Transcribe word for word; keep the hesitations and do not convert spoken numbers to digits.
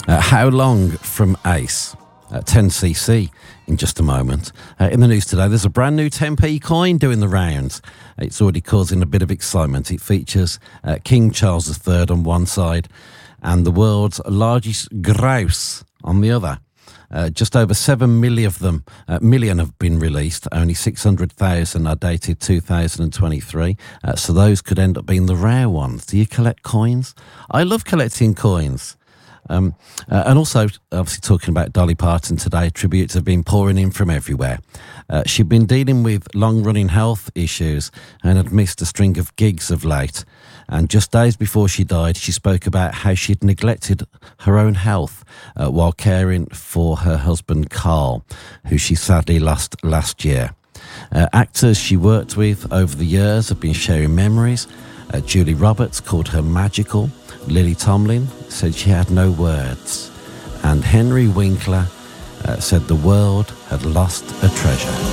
Uh, how long from Ace? Uh, ten c c in just a moment. Uh, in the news today, there's a brand new ten p coin doing the rounds. It's already causing a bit of excitement. It features uh, King Charles the third on one side and the world's largest grouse on the other. Uh, just over seven million of them, uh, million have been released. Only six hundred thousand are dated two thousand twenty-three. Uh, so those could end up being the rare ones. Do you collect coins? I love collecting coins. Um, uh, and also, obviously, talking about Dolly Parton today, tributes have been pouring in from everywhere. Uh, she'd been dealing with long-running health issues and had missed a string of gigs of late. And just days before she died, she spoke about how she'd neglected her own health uh, while caring for her husband, Carl, who she sadly lost last year. Uh, actors she worked with over the years have been sharing memories. Uh, Julie Roberts called her magical. Lily Tomlin said she had no words. And Henry Winkler uh, said the world had lost a treasure.